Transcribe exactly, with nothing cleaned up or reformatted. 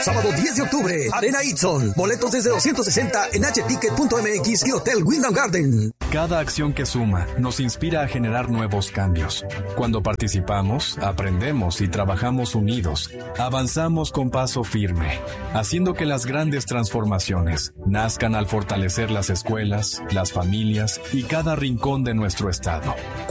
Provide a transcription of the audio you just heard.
Sábado diez de octubre, Arena Itson. Boletos desde doscientos sesenta en h ticket punto m x y Hotel Wyndham Garden. Cada acción que suma nos inspira a generar nuevos cambios. Cuando participamos, aprendemos y trabajamos unidos, avanzamos con paso firme, haciendo que las grandes transformaciones nazcan al fortalecer las escuelas, las familias y cada rincón de nuestro estado.